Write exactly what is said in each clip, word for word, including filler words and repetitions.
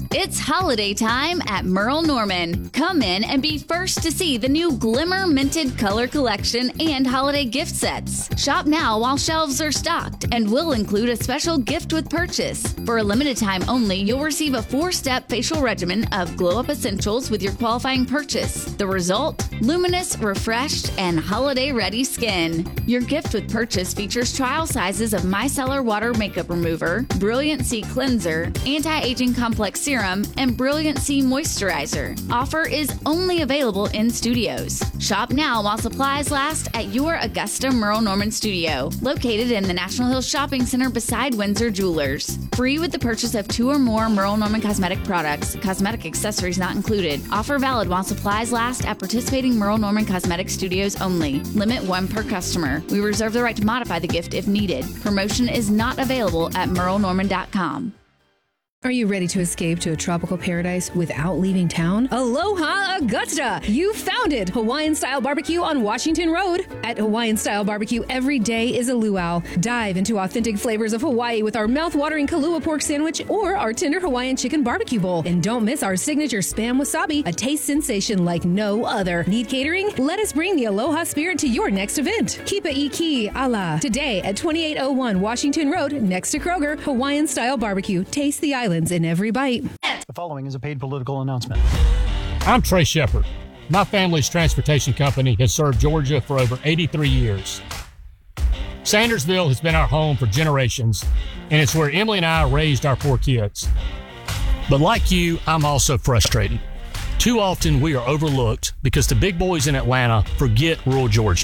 It's holiday time at Merle Norman. Come in and be first to see the new Glimmer Minted Color Collection and holiday gift sets. Shop now while shelves are stocked and will include a special gift with purchase. For a limited time only, you'll receive a four-step facial regimen of glow-up essentials with your qualifying purchase. The result? Luminous, refreshed, and holiday-ready skin. Your gift with purchase features trial sizes of Micellar Water Makeup Remover, Brilliant C Cleanser, Anti-Aging Complex Serum, and Brilliant C Moisturizer. Offer is only available in studios. Shop now while supplies last at your Augusta Merle Norman studio, located in the National Hills Shopping Center beside Windsor Jewelers. Free with the purchase of two or more Merle Norman cosmetic products. Cosmetic accessories not included. Offer valid while supplies last at participating Merle Norman cosmetic studios only. Limit one per customer. We reserve the right to modify the gift if needed. Promotion is not available at merle norman dot com. Are you ready to escape to a tropical paradise without leaving town? Aloha Augusta! You found it! Hawaiian-style barbecue on Washington Road. At Hawaiian-style barbecue, every day is a luau. Dive into authentic flavors of Hawaii with our mouth-watering Kalua pork sandwich or our tender Hawaiian chicken barbecue bowl. And don't miss our signature Spam Wasabi, a taste sensation like no other. Need catering? Let us bring the Aloha spirit to your next event. Kipa Iki Ala. Today at twenty-eight oh one Washington Road, next to Kroger, Hawaiian-style barbecue. Taste the island in every bite. The following is a paid political announcement. I'm Trey Shepard. My family's transportation company has served Georgia for over eighty-three years. Sandersville has been our home for generations, and it's where Emily and I raised our four kids. But like you, I'm also frustrated. Too often we are overlooked because the big boys in Atlanta forget rural Georgia.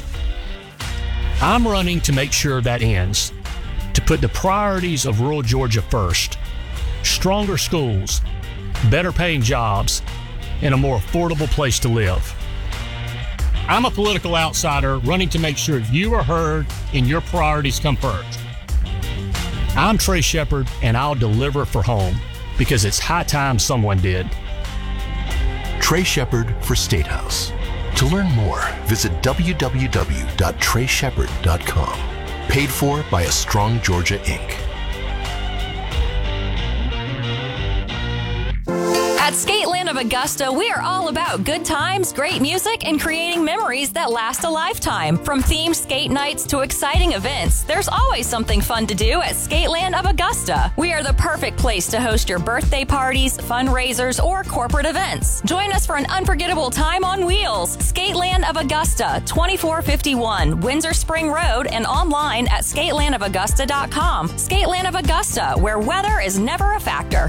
I'm running to make sure that ends, to put the priorities of rural Georgia first. Stronger schools, better paying jobs, and a more affordable place to live. I'm a political outsider running to make sure you are heard and your priorities come first. I'm Trey Shepard, and I'll deliver for home because it's high time someone did. Trey Shepard for State House. To learn more, visit w w w dot trey shepard dot com. Paid for by A Strong Georgia, Incorporated. At Skateland of Augusta, we are all about good times, great music, and creating memories that last a lifetime. From themed skate nights to exciting events, there's always something fun to do at Skateland of Augusta. We are the perfect place to host your birthday parties, fundraisers, or corporate events. Join us for an unforgettable time on wheels. Skateland of Augusta, twenty-four fifty-one Windsor Spring Road, and online at skateland of augusta dot com. Skateland of Augusta, where weather is never a factor.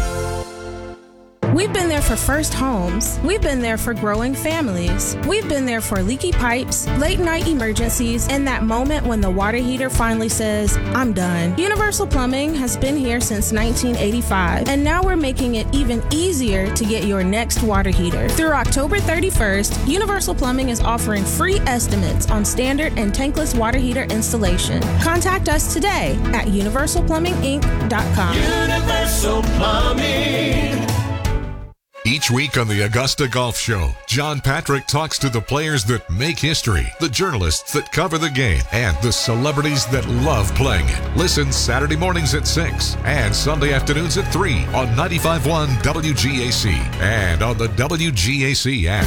We've been there for first homes. We've been there for growing families. We've been there for leaky pipes, late night emergencies, and that moment when the water heater finally says, I'm done. Universal Plumbing has been here since nineteen eighty-five, and now we're making it even easier to get your next water heater. Through October thirty-first, Universal Plumbing is offering free estimates on standard and tankless water heater installation. Contact us today at universal plumbing inc dot com. Universal Plumbing. Each week on the Augusta Golf Show, John Patrick talks to the players that make history, the journalists that cover the game, and the celebrities that love playing it. Listen Saturday mornings at six and Sunday afternoons at three on ninety-five point one W G A C and on the W G A C app.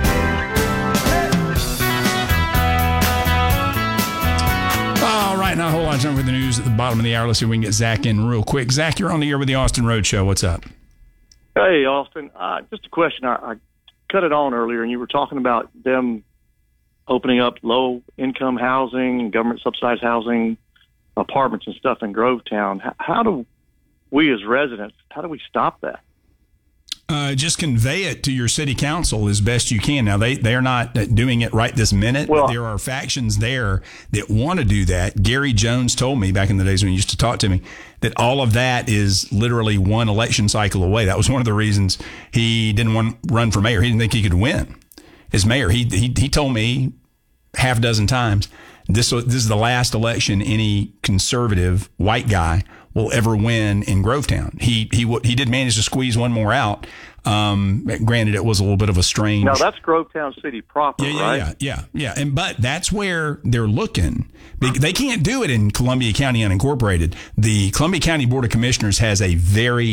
All right, not a whole lot of time for the news at the bottom of the hour. Let's see if we can get Zach in real quick. Zach, you're on the air with the Austin Road Show. What's up? Hey, Austin. Uh, just a question. I, I cut it on earlier, and you were talking about them opening up low-income housing, government-subsidized housing, apartments and stuff in Grovetown. How, how do we as residents, how do we stop that? Uh, just convey it to your city council as best you can. Now, they, they're not doing it right this minute, well, but there are factions there that want to do that. Gary Jones told me back in the days when he used to talk to me that all of that is literally one election cycle away. That was one of the reasons he didn't want to run for mayor. He didn't think he could win as mayor. He he, he told me half a dozen times, this, this is the last election any conservative white guy will ever win in Grovetown. He he he did manage to squeeze one more out. Um, granted, it was a little bit of a strange. Now that's Grovetown City proper, yeah, yeah, right? Yeah, yeah, yeah. And but that's where they're looking. They can't do it in Columbia County unincorporated. The Columbia County Board of Commissioners has a very